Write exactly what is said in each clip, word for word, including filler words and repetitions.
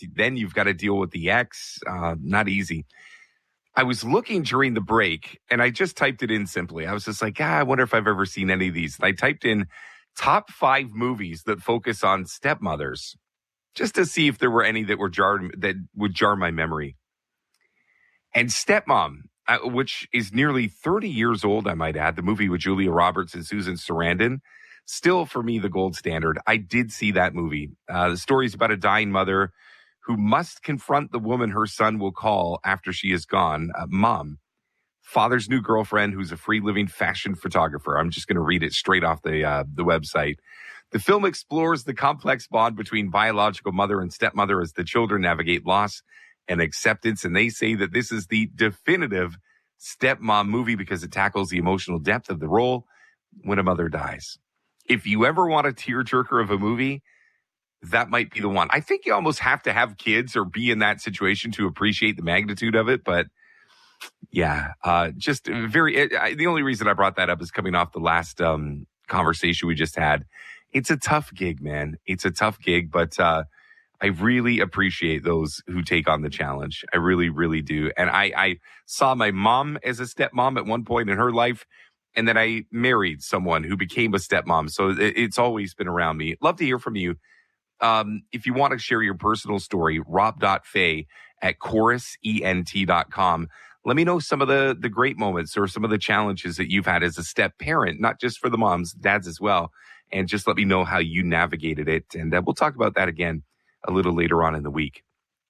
then you've got to deal with the ex. Uh, not easy. I was looking during the break, and I just typed it in simply. I was just like, ah, I wonder if I've ever seen any of these. And I typed in top five movies that focus on stepmothers, just to see if there were any that were jarred, that would jar my memory. And Stepmom, uh, which is nearly thirty years old, I might add, the movie with Julia Roberts and Susan Sarandon, still for me the gold standard. I did see that movie. Uh, the story is about a dying mother who must confront the woman her son will call after she is gone, uh, mom, father's new girlfriend, who's a free-living fashion photographer. I'm just going to read it straight off the uh, the website. The film explores the complex bond between biological mother and stepmother as the children navigate loss and acceptance. And they say that this is the definitive stepmom movie because it tackles the emotional depth of the role when a mother dies. If you ever want a tearjerker of a movie, that might be the one. I think you almost have to have kids or be in that situation to appreciate the magnitude of it. But yeah, uh, just very, it, I, the only reason I brought that up is coming off the last um, conversation we just had. It's a tough gig, man. It's a tough gig, but uh, I really appreciate those who take on the challenge. I really, really do. And I, I saw my mom as a stepmom at one point in her life, and then I married someone who became a stepmom. So it, it's always been around me. Love to hear from you. Um, if you want to share your personal story, rob.fay at chorus ent dot com. Let me know some of the, the great moments or some of the challenges that you've had as a step parent, not just for the moms, dads as well. And just let me know how you navigated it. And uh, we'll talk about that again a little later on in the week.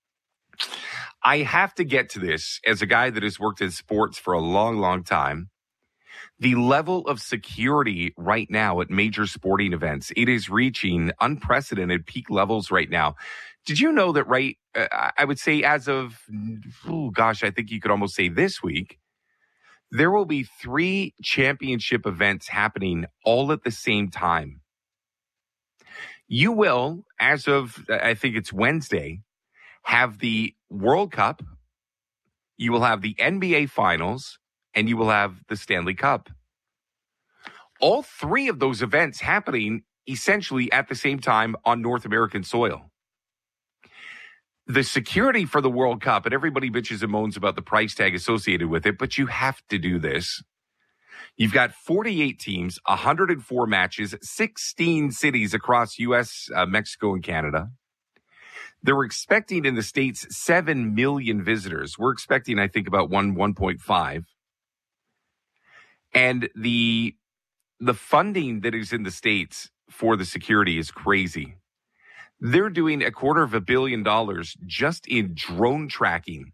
I have to get to this as a guy that has worked in sports for a long, long time. The level of security right now at major sporting events, it is reaching unprecedented peak levels right now. Did you know that right, uh, I would say as of, oh gosh, I think you could almost say this week, there will be three championship events happening all at the same time. You will, as of, I think it's Wednesday, have the World Cup, you will have the N B A Finals, and you will have the Stanley Cup. All three of those events happening essentially at the same time on North American soil. The security for the World Cup, and everybody bitches and moans about the price tag associated with it, but you have to do this. You've got forty-eight teams, one hundred four matches, sixteen cities across U S, uh, Mexico, and Canada. They're expecting in the States seven million visitors. We're expecting, I think, about one, one point five. And the, the funding that is in the States for the security is crazy. They're doing a quarter of a billion dollars just in drone tracking.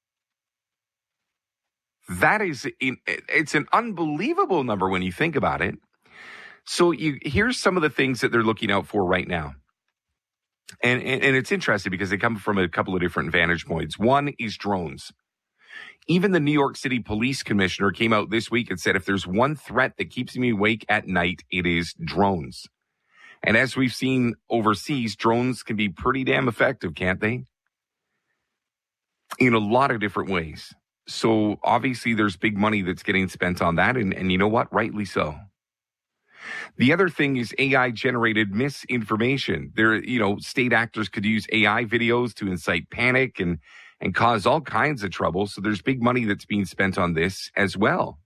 That is, in, it's an unbelievable number when you think about it. So you, here's some of the things that they're looking out for right now. And, and, and it's interesting because they come from a couple of different vantage points. One is drones. Even the New York City Police Commissioner came out this week and said, if there's one threat that keeps me awake at night, it is drones. And as we've seen overseas, drones can be pretty damn effective, can't they? In a lot of different ways. So obviously there's big money that's getting spent on that. And, and you know what? Rightly so. The other thing is A I-generated misinformation. There, you know, state actors could use A I videos to incite panic and, and cause all kinds of trouble. So there's big money that's being spent on this as well.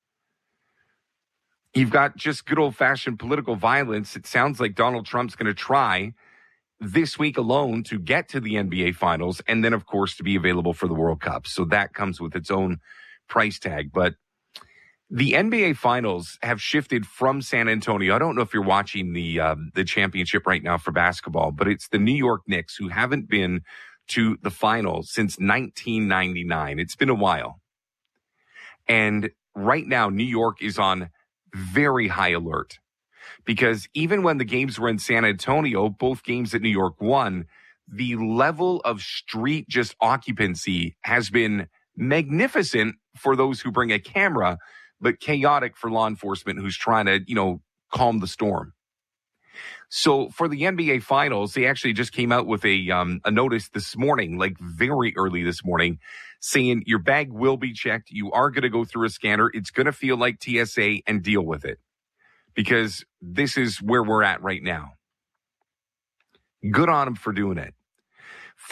You've got just good old-fashioned political violence. It sounds like Donald Trump's going to try this week alone to get to the N B A Finals and then, of course, to be available for the World Cup. So that comes with its own price tag. But the N B A Finals have shifted from San Antonio. I don't know if you're watching the um, the championship right now for basketball, but it's the New York Knicks who haven't been to the final since nineteen ninety-nine. It's been a while. And right now, New York is on very high alert because even when the games were in San Antonio, both games that New York won, the level of street just occupancy has been magnificent for those who bring a camera, but chaotic for law enforcement who's trying to, you know, calm the storm. So for the N B A Finals, they actually just came out with a um, a notice this morning, like very early this morning, saying your bag will be checked. You are going to go through a scanner. It's going to feel like T S A and deal with it because this is where we're at right now. Good on them for doing it.